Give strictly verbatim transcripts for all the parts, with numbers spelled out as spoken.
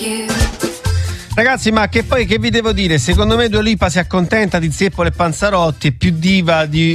Ragazzi, ma che poi che vi devo dire? Secondo me Dua Lipa si accontenta di Zeppole e Panzarotti, è più diva di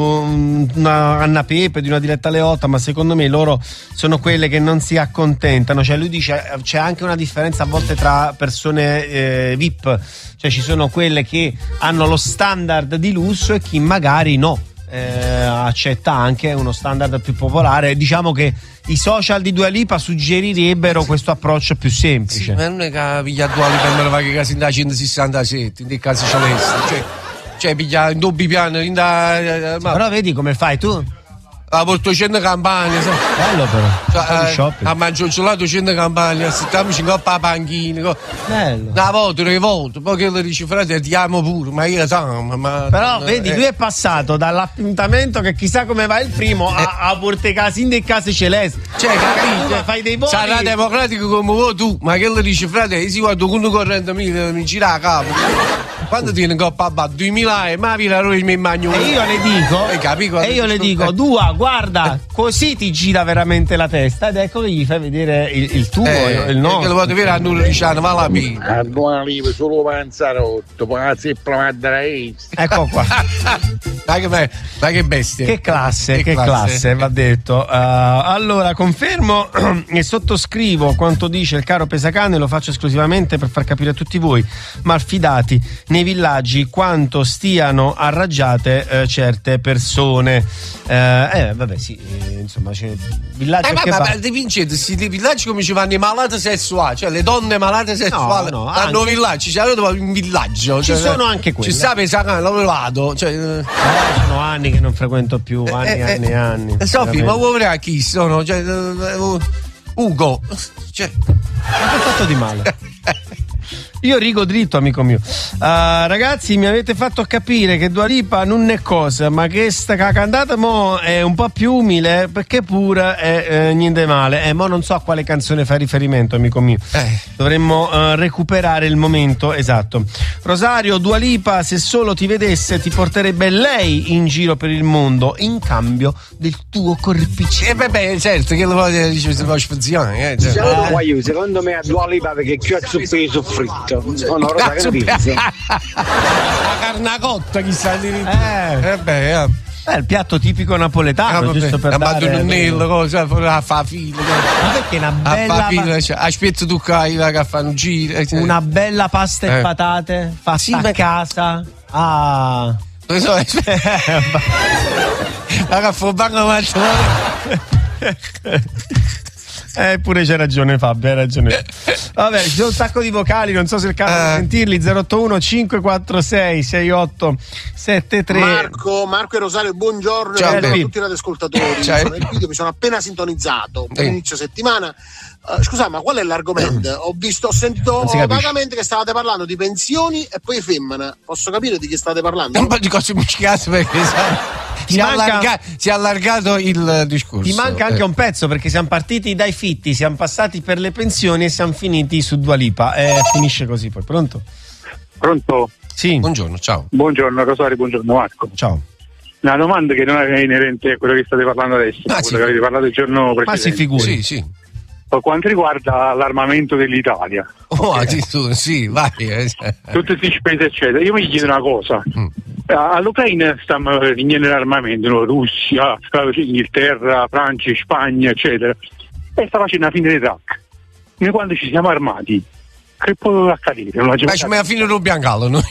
uh, una Anna Pepe, di una Diletta Leotta, ma secondo me loro sono quelle che non si accontentano. Cioè lui dice c'è anche una differenza a volte tra persone eh, V I P, cioè ci sono quelle che hanno lo standard di lusso e chi magari no. Eh, accetta anche uno standard più popolare. Diciamo che i social di Dua Lipa suggerirebbero questo approccio più semplice. Sì, ma non è che piglia Dua Lipa e me lo fa che casi in da centosessantasette in dei casi celesti, cioè, cioè piglia in doppi piano in da, sì, ma... però vedi come fai tu? La porto cento campagna, sai? Bello però. Cioè, eh, a mangiare gelato cento campagna, stiamoci in coppa a panchina. Bello. Una volta, tre volte, poi che le dice frate ti amo pure, ma io so, ma. Però eh, vedi, lui è passato dall'appuntamento che chissà come va il primo eh. a, a portare casi in dei case celesti. Cioè, capito? Cioè, fai dei voti. Sarà democratico come vuoi tu, ma che le dice frate, io si guardo con quarantamila mi gira a capo. Quando tiene in coppa a duemila e ma vira lui mi magno. E io le dico, e, capi, e io le dico, Dua, guarda, così ti gira veramente la testa ed ecco che gli fai vedere il, il tuo, eh, il nostro. Che lo vado vedere a nulla diciamo, va la pena. A Dua Lipa solo Panzarotto, poi la zeppola madra. Ecco qua. ma, che, ma che bestia. Che classe, che, che classe, classe va detto. Uh, allora, confermo e sottoscrivo quanto dice il caro Pesacane, lo faccio esclusivamente per far capire a tutti voi, malfidati nei villaggi quanto stiano arraggiate eh, certe persone. Eh, eh vabbè sì, eh, insomma c'è villaggi eh, che ma, va... ma Vincente, questi villaggi come ci vanno i malati sessuali, cioè le donne malate sessuali no, no, hanno anche... villaggi, c'è un villaggio, ci cioè, sono anche quelli. Ci sta Pesacane, lo vado, cioè eh, sono anni che non frequento più, anni e eh, anni e anni. Eh, Sofì, ma vuoi vedere chi sono? Cioè, uh, Ugo, cioè ma che ho fatto di male? Io rigo dritto, amico mio. Uh, ragazzi, mi avete fatto capire che Dua Lipa non è cosa, ma che sta cantata mo è un po' più umile, perché pure è eh, niente male. E eh, mo non so a quale canzone fa riferimento, amico mio. Eh. Dovremmo uh, recuperare il momento esatto. Rosario, Dua Lipa, se solo ti vedesse, ti porterebbe lei in giro per il mondo in cambio del tuo corpicino. E eh, beh, beh, certo, che lo vuoi dire, se vuoi spaziare, eh, certo. eh. Secondo me a Dua Lipa perché più azzuppino soffritto. No, no, la carne cotta chissà di eh. eh beh, eh. Eh, il piatto tipico napoletano, eh, giusto per ha dare... fatto un nello, cosa, a fa fila. Ma perché una bella... A fa fila, cioè, aspetta tu che fanno un giro. Cioè. Una bella pasta e eh. patate fatta sì, a ma... casa. Ah... Non so, raga, fu banco Eh, pure c'è ragione Fabio, hai ragione. Vabbè, ci sono un sacco di vocali, non so se è il caso uh. di sentirli. Zero otto uno cinque quattro sei sei otto sette tre. Marco, Marco e Rosario, buongiorno. Ciao, a tutti gli ascoltatori. Ciao. Sono nel video, mi sono appena sintonizzato per inizio settimana. Uh, scusa, ma qual è l'argomento? Ho visto, ho sentito vagamente che stavate parlando di pensioni e poi femmina. Posso capire di chi state parlando? Un po' di cose musicate perché si, manca... allarga... si è allargato il discorso. Ti manca anche eh. un pezzo perché siamo partiti dai fitti, siamo passati per le pensioni e siamo finiti su Dua Lipa. Eh, finisce così poi. Pronto? Pronto? Sì. Buongiorno, ciao. Buongiorno Rosario, buongiorno Marco. Ciao. Una domanda che non è inerente a quello che state parlando adesso, ah, quello sì. che avete parlato il giorno precedente. Ma si figuri. Sì, sì. Per quanto riguarda l'armamento dell'Italia, oh, okay. tu, sì, vai. tutte queste spese eccetera, io mi chiedo una cosa. Mm. All'Ucraina stiamo vendendo l'armamento, no? Russia, Inghilterra, Francia, Spagna, eccetera, e sta facendo una fine di track. Noi quando ci siamo armati, che può accadere? Non ma ci alla fine lo biancalo, no?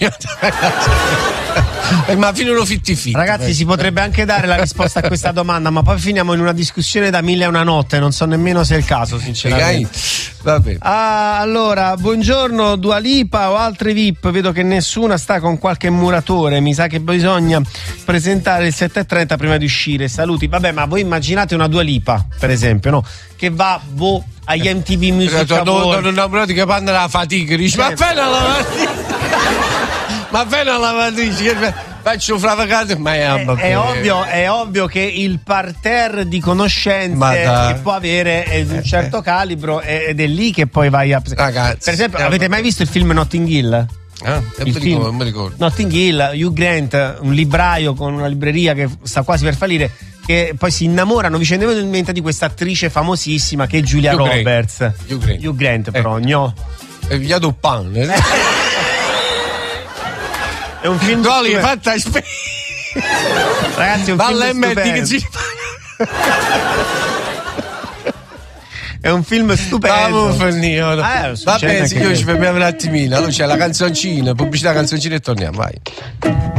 Ma fino allo fitti fitti. Ragazzi, si potrebbe anche dare la risposta a questa domanda, ma poi finiamo in una discussione da mille e una notte. Non so nemmeno se è il caso, sinceramente. Vabbè. Ah, allora, buongiorno Dua Lipa o altri V I P. Vedo che nessuna sta con qualche muratore. Mi sa che bisogna presentare il sette e trenta prima di uscire. Saluti. Vabbè, ma voi immaginate una Dua Lipa, per esempio, no? Che va boh, agli M T V Music Awards. Non innamorati che fanno la fatica. Dici, ma fai la lavatrice. Ma fai la lavatrice. Faccio fravacate, ma è, è, è, ovvio, è ovvio che il parterre di conoscenze che può avere è di un certo calibro ed è lì che poi vai a... Ragazzi, per esempio, avete mai visto il film Notting Hill? Ah, il film ricordo, non mi ricordo. Notting Hill, Hugh Grant, un libraio con una libreria che sta quasi per fallire, che poi si innamorano vicendevolmente di questa attrice famosissima che è Julia Hugh Roberts. Grant. Hugh Grant, Hugh Grant però, eh. no. È pigliato un pane. È un film no, è fatta a spe... Ragazzi, è un Dalla film M T stupendo. che si È un film stupendo. Ah, eh, va bene, signori, ci fermiamo un attimino. Allora c'è la canzoncina, pubblicità, canzoncina e torniamo, vai.